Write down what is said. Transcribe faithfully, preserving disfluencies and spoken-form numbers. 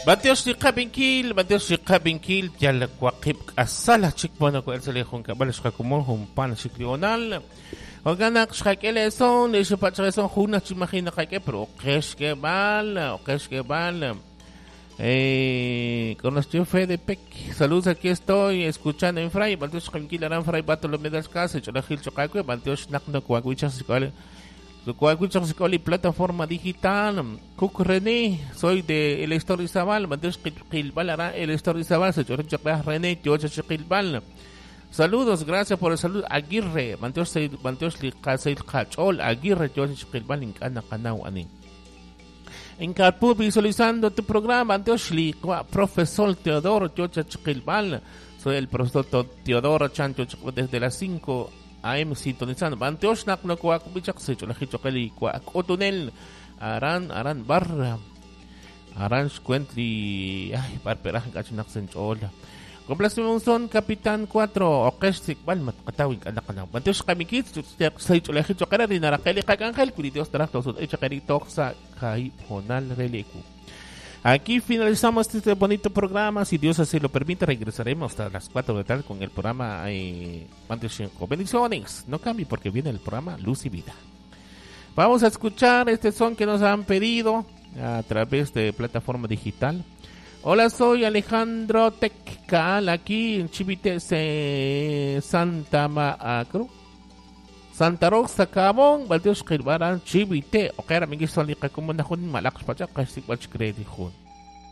Batios ni kabinkil, batios ni kabinkil, yal kwakip asala chikbono ko elsele hon kabalas kakumon hon pan siklional. Oganak shakeleson, de chapatreson huna chimagina kake pro kesh que bal, kesh que bal. Eh, conoció Fede Peck. Saludos, aquí estoy escuchando en Fray. Batios kabinkil aran Fray bato lo medas casa, chorajil chokakwe, batios nakno kwakuichas sikole. Y plataforma digital. Cook René, soy de El Estorizabal. Bandeos Quilbal hará El Estorizabal. Se choró chaclas René, yo Quilbal. Saludos, gracias por el saludo. Aguirre, Bandeos Bandeos Licaseil Cachol, Aguirre, yo Quilbal en Cana Canau Ani. En Carpu visualizando tu programa, Bandeos Liqua, profesor Teodoro, yo Quilbal. Soy el profesor Teodoro Chancho desde las cinco A M sintonizando. Banteos nak na kuha ko bichak sa chula hito kali kuha ko tunel aran aran barra aran skwentli ay parperahan ka chunak senchola. Komplas mo son Kapitan cuatro Okestik bal mat katawig anak ka na. Banteos kami kit sa chula hito kala rin narakeli kag angel kulitos tarak tosod ay chakari tok sa kai honal releku. Aquí finalizamos este bonito programa. Si Dios así lo permite, regresaremos hasta las cuatro de la tarde con el programa eh, Bendiciones. No cambie porque viene el programa Luz y Vida. Vamos a escuchar este son que nos han pedido a través de plataforma digital. Hola, soy Alejandro Teccal, aquí en Chivite, Santa Macro. Santa Rosa, Cabón, Baldeos Kirbaran, Chivite, o kaya raming gusto ni kakumuna kun malakas pa siya kasi watch credit kun.